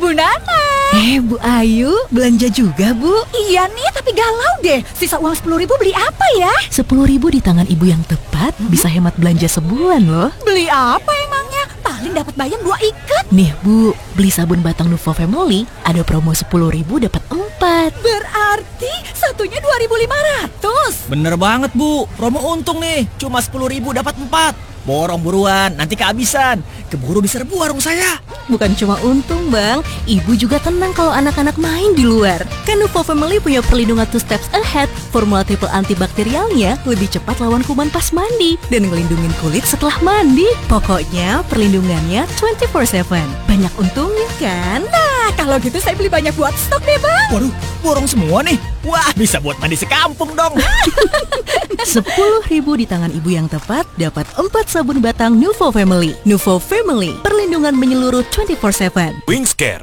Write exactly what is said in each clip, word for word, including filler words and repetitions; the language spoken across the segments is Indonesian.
Bu Nana. Eh, Bu Ayu, belanja juga, Bu? Iya nih, tapi galau deh. Sisa uang sepuluh ribu beli apa ya? Sepuluh ribu di tangan ibu yang tepat hmm? bisa hemat belanja sebulan loh. Beli apa emangnya? Paling dapat bayam dua ikat. Nih Bu, beli sabun batang Nuvo Family, ada promo sepuluh ribu dapat empat. Berarti satunya dua ribu lima ratus. Bener banget Bu, promo untung nih. Cuma sepuluh ribu dapat empat. Borong buruan, nanti kehabisan. Keburu diserbu warung saya. Bukan cuma untung Bang, ibu juga tenang kalau anak-anak main di luar. Kan Nuvo Family punya perlindungan two steps ahead. Formula triple antibakterialnya lebih cepat lawan kuman pas mandi dan ngelindungin kulit setelah mandi. Pokoknya perlindungannya dua puluh empat tujuh. Banyak untungnya kan? Nah, kalau gitu saya beli banyak buat stok deh Bang. Waduh, borong semua nih. Wah, bisa buat mandi sekampung dong. Sepuluh ribu di tangan ibu yang tepat dapat empat sabun batang Nuvo Family. Nuvo Family, perlindungan menyeluruh dua puluh empat tujuh. Wingscare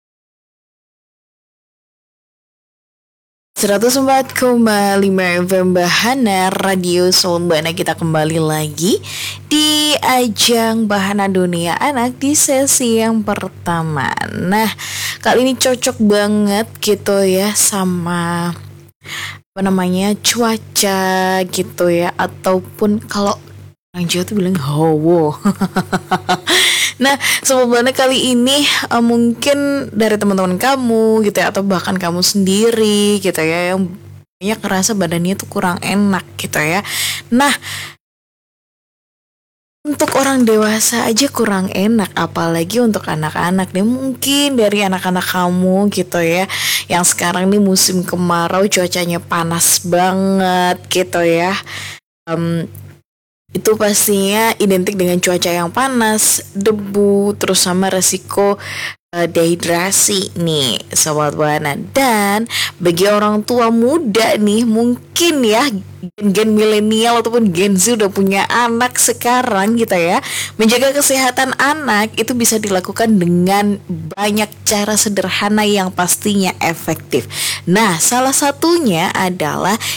seratus empat koma lima F M Bahana Radio Sombana. Kita kembali lagi di ajang Bahana Dunia Anak di sesi yang pertama. Nah, kali ini cocok banget gitu ya sama apa namanya cuaca gitu ya, ataupun kalau orang Jawa tuh bilang hawa. Nah, sebenarnya kali ini uh, mungkin dari teman-teman kamu gitu ya, atau bahkan kamu sendiri gitu ya, yang banyak ngerasa badannya tuh kurang enak gitu ya. Nah, untuk orang dewasa aja kurang enak, apalagi untuk anak-anak nih. Mungkin dari anak-anak kamu gitu ya, yang sekarang nih musim kemarau, cuacanya panas banget gitu ya. um, Itu pastinya identik dengan cuaca yang panas, debu, terus sama resiko uh, dehidrasi nih Sobat Bahana. Dan bagi orang tua muda nih, mungkin ya gen-gen milenial ataupun Gen Z udah punya anak sekarang gitu ya, menjaga kesehatan anak itu bisa dilakukan dengan banyak cara sederhana yang pastinya efektif. Nah, salah satunya adalah